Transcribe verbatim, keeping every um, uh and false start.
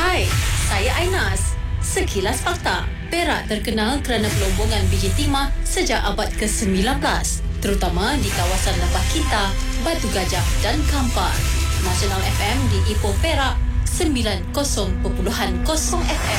Hai, saya Ainas. Sekilas fakta. Perak terkenal kerana pelombongan biji timah sejak abad ke sembilan belas, terutama di kawasan Lembah Kinta, Batu Gajah dan Kampar. Nasional F M di Ipoh Perak sembilan puluh perpuluhan kosong F M.